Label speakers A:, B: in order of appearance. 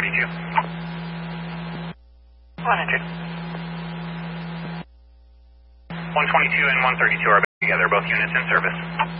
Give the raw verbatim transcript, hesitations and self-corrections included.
A: thirty-two.
B: one hundred.
A: one twenty-two and one thirty-two are back together, both units in service.